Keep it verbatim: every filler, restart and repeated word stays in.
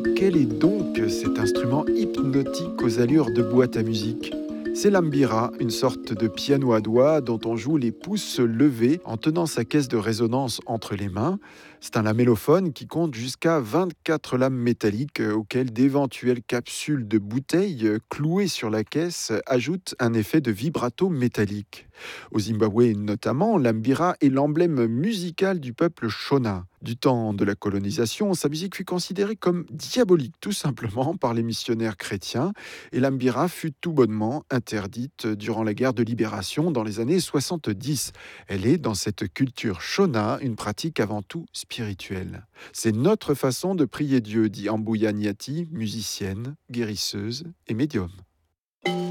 Mais quel est donc cet instrument hypnotique aux allures de boîte à musique? C'est l'ambira, une sorte de piano à doigts dont on joue les pouces levés en tenant sa caisse de résonance entre les mains. C'est un lamellophone qui compte jusqu'à vingt-quatre lames métalliques euh, auxquelles d'éventuelles capsules de bouteilles euh, clouées sur la caisse euh, ajoutent un effet de vibrato métallique. Au Zimbabwe notamment, l'ambira est l'emblème musical du peuple Shona. Du temps de la colonisation, sa musique fut considérée comme diabolique tout simplement par les missionnaires chrétiens et l'ambira fut tout bonnement interdite durant la guerre de libération dans les années soixante-dix. Elle est, dans cette culture Shona, une pratique avant tout spirituelle. C'est notre façon de prier Dieu, dit Ambuya Nyati, musicienne, guérisseuse et médium.